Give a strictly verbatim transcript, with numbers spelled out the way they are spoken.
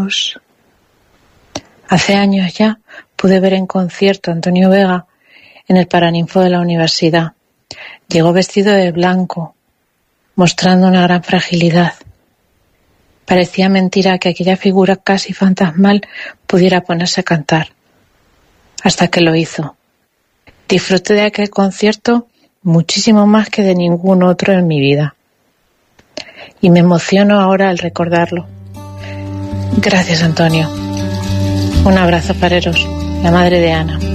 Pareros. Hace años ya pude ver en concierto a Antonio Vega en el Paraninfo de la universidad. Llegó vestido de blanco, mostrando una gran fragilidad. Parecía mentira que aquella figura casi fantasmal pudiera ponerse a cantar. Hasta que lo hizo. Disfruté de aquel concierto muchísimo más que de ningún otro en mi vida. Y me emociono ahora al recordarlo. Gracias, Antonio. Un abrazo, Pareros, la madre de Ana.